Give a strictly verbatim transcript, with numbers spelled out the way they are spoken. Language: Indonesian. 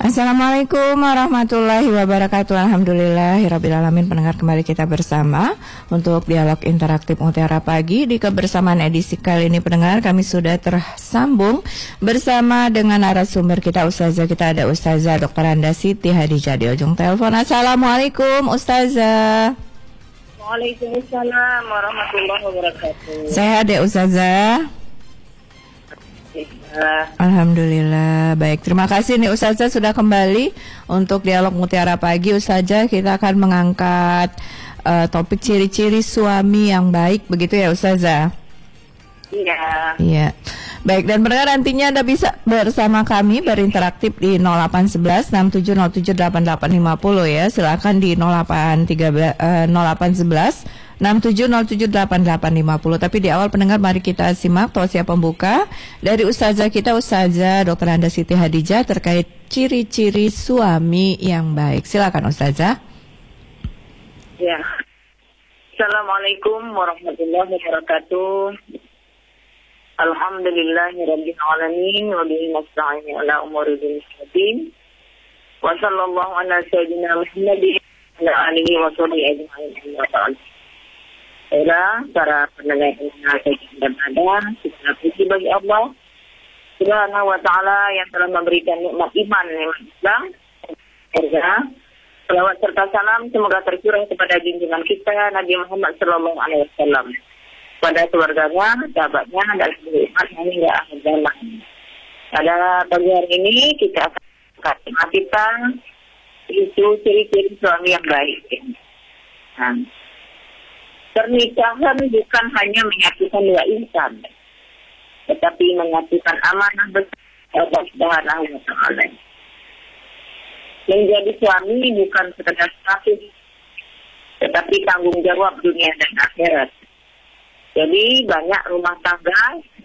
Assalamualaikum warahmatullahi wabarakatuh. Alhamdulillahirabbil alamin. Pendengar, kembali kita bersama untuk dialog interaktif Mutiara Pagi. Di kebersamaan edisi kali ini, pendengar, kami sudah tersambung bersama dengan narasumber kita, Ustazah kita. Ada Ustazah doktor Anda Siti Hadijah di ujung telepon. Assalamualaikum Ustazah. Waalaikumsalam warahmatullahi wabarakatuh. Sehat ya Ustazah? Alhamdulillah, baik. Terima kasih nih Ustazah sudah kembali untuk dialog Mutiara Pagi. Ustazah, kita akan mengangkat uh, topik ciri-ciri suami yang baik, begitu ya Ustazah? Iya. Iya. Baik, dan pendengar, nantinya Anda bisa bersama kami berinteraktif di nol delapan satu satu enam tujuh nol tujuh delapan delapan lima nol ya. Silakan di nol delapan tiga uh, nol delapan satu satu enam tujuh nol tujuh delapan delapan lima nol. Tapi di awal, pendengar, mari kita simak tausiah pembuka dari Ustazah kita, Ustazah doktor Anda Siti Hadijah, terkait ciri-ciri suami yang baik. Silakan Ustazah. Ya. Assalamualaikum warahmatullahi wabarakatuh. Alhamdulillahirabbil alamin wa bihi nasta'in ala umuri dunya. Wa sallallahu ala sayyidina Muhammadin wa ala alihi wa sahbihi ajma'in. Era para pendengar yang berada, kita puji bagi Allah Subhanahu wa taala yang telah memberikan nikmat iman, nikmat Islam. Surga, selawat serta salam semoga tercurah kepada junjungan kita Nabi Muhammad sallallahu alaihi wasallam, pada keluarganya, sahabatnya, dan seluruh umatnya hingga akhir zaman. Pada pagi hari ini kita akan mengatakan itu ciri-ciri suami yang baik. Nah, pernikahan bukan hanya menyatukan dua insan, tetapi menyatukan amanah besar Allah Subhanahu wa taala. Menjadi suami bukan sekedar status, tetapi tanggung jawab dunia dan akhirat. Jadi banyak rumah tangga